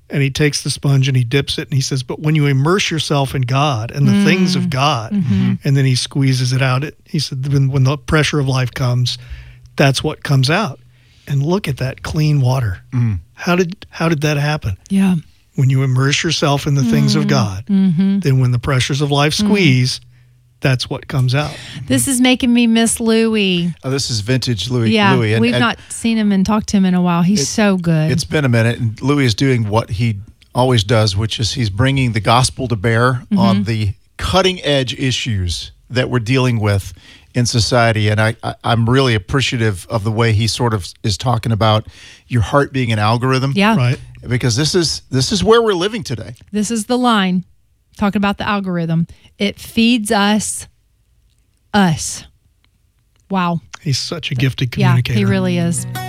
And he takes the sponge and he dips it and he says, but when you immerse yourself in God and the things of God, and then he squeezes it out, he said, when the pressure of life comes, that's what comes out. And look at that clean water. How did that happen? Yeah. When you immerse yourself in the things of God, then when the pressures of life squeeze, that's what comes out. This is making me miss Louis. Oh, this is vintage Louis. Yeah, Louis. We've not seen him and talked to him in a while. He's so good. It's been a minute, and Louis is doing what he always does, which is he's bringing the gospel to bear on the cutting edge issues that we're dealing with in society. And I'm really appreciative of the way he sort of is talking about your heart being an algorithm. Yeah. Right. Because this is where we're living today. This is the line. Talking about the algorithm. It feeds us. Wow. He's such a gifted communicator. Yeah, he really is.